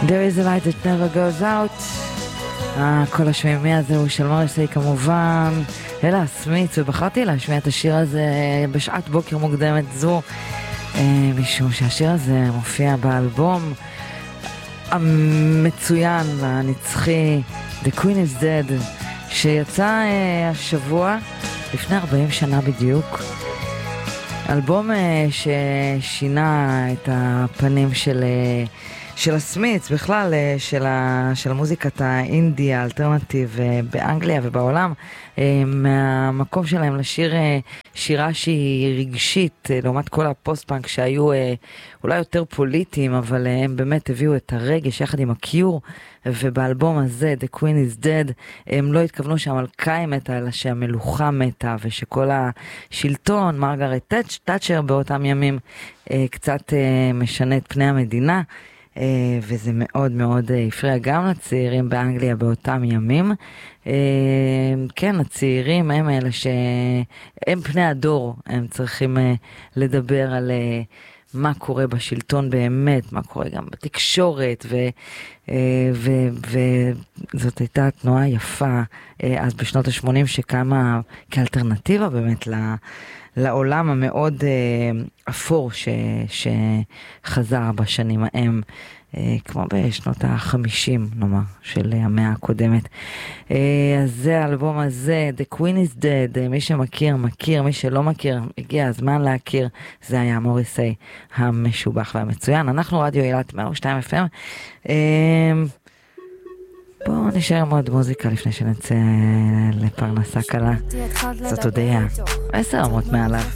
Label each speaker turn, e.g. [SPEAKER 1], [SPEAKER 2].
[SPEAKER 1] There is a light that never goes out. הקול השמימי הזה הוא של מוריסי כמובן, אלה סמיץ, ובחרתי להשמיע את השיר הזה בשעת בוקר מוקדמת זו, משום שהשיר הזה מופיע באלבום המצוין והנצחי The Queen is Dead, שיצא השבוע לפני 40 שנה בדיוק. אלבום ששינה את הפנים של הסמיץ, בכלל של מוזיקת האינדי, האלטרנטיב באנגליה ובעולם, מהמקום שלהם לשיר שירה שהיא רגשית, לעומת כל הפוסט-פאנק שהיו אולי יותר פוליטיים, אבל הם באמת הביאו את הרגש יחד עם הקיור, ובאלבום הזה, The Queen is Dead, הם לא התכוונו שהמלכה היא מתה, אלא שהמלוכה מתה, ושכל השלטון, מרגרט תאצ'ר באותם ימים, קצת משנה את פני המדינה, וזה מאוד מאוד הפריע גם לצעירים באנגליה באותם ימים. כן, הצעירים הם אלה שהם פני הדור, הם צריכים לדבר על מה קורה בשלטון באמת, מה קורה גם בתקשורת, וזאת הייתה תנועה יפה אז בשנות ה-80 שקמה כאלטרנטיבה באמת לעולם המאוד אפור שחזר בשנים ההם, כמו בשנות ה-50 נאמר של המאה הקודמת. אז זה האלבום הזה, The Queen is Dead, מי שמכיר מכיר, מי שלא מכיר הגיע הזמן להכיר. זה היה מוריסי המשובח והמצוין. אנחנו רדיו אילת 102 FM. בואו נשאר עם עוד מוזיקה לפני שנצא לפרנסה קלה. זאת הודעה 10 רמות מעליו.